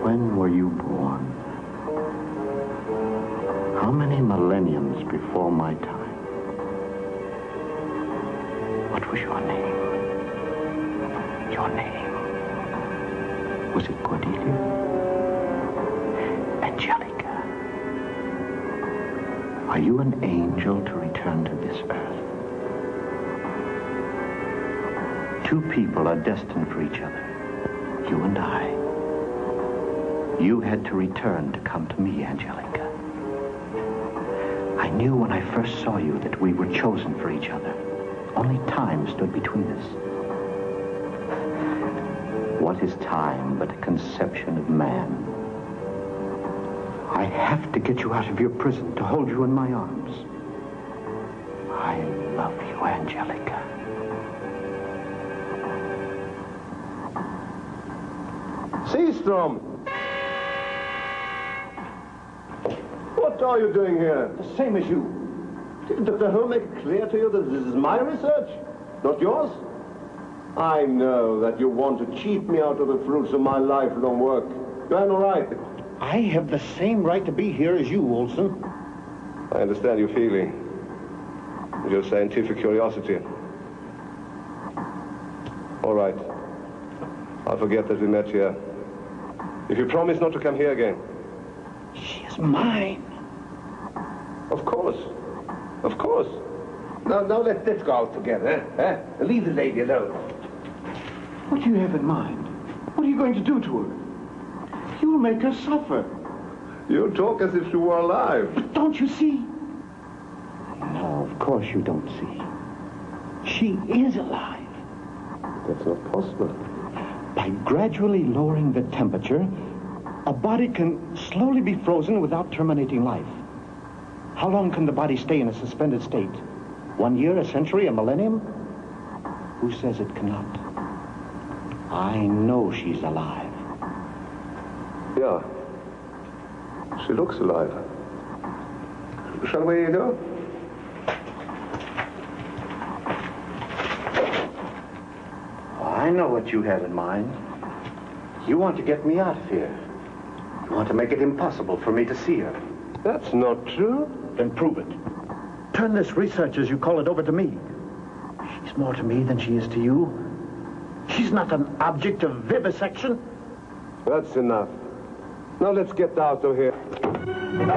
When were you born? How many millenniums before my time? What was your name? Your name? Was it Cordelia? Angelica? Are you an angel to return to this earth? Two people are destined for each other. You and I. You had to return to come to me, Angelica. I knew when I first saw you that we were chosen for each other. Only time stood between us. What is time but a conception of man? I have to get you out of your prison to hold you in my arms. I love you, Angelica. Seastrom! What are you doing here? The same as you. Did Dr. Holmes make it clear to you that this is my research, not yours? I know that you want to cheat me out of the fruits of my lifelong work. You have no right. I have the same right to be here as you, Olson. I understand your feeling. Your scientific curiosity. All right. I'll forget that we met here. If you promise not to come here again. She is mine. Of course. Of course. Now let's go out together, eh? Leave the lady alone. What do you have in mind? What are you going to do to her? You'll make her suffer. You talk as if she were alive. But don't you see? No, of course you don't see. She is alive. That's not possible. By gradually lowering the temperature, a body can slowly be frozen without terminating life. How long can the body stay in a suspended state? 1 year, a century, a millennium? Who says it cannot? I know she's alive. Yeah. She looks alive. Shall we go? I know what you have in mind. You want to get me out of here. You want to make it impossible for me to see her. That's not true. Then prove it. Turn this research, as you call it, over to me. She's more to me than she is to you. She's not an object of vivisection. That's enough. Now let's get out of here.